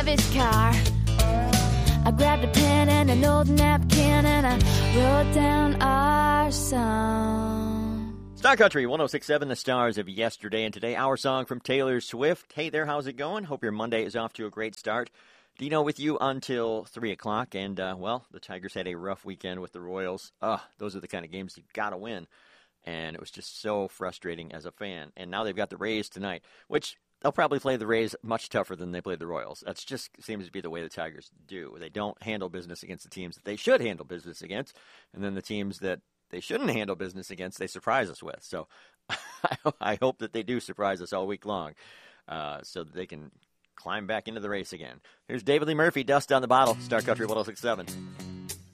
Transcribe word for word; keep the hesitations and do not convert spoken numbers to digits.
his car. I grabbed a pen and an old napkin and I wrote down our song. Star Country one oh six point seven, the stars of yesterday and today. Our song from Taylor Swift. Hey there, how's it going? Hope your Monday is off to a great start. Dino with you until three o'clock. And, uh, well, the Tigers had a rough weekend with the Royals. Ugh, those are the kind of games you've got to win. And it was just so frustrating as a fan. And now they've got the Rays tonight, which they'll probably play the Rays much tougher than they played the Royals. That's just seems to be the way the Tigers do. They don't handle business against the teams that they should handle business against. And then the teams that they shouldn't handle business against, they surprise us with. So I hope that they do surprise us all week long uh, so that they can climb back into the race again. Here's David Lee Murphy, Dust on the Bottle, Star Country one oh six point seven.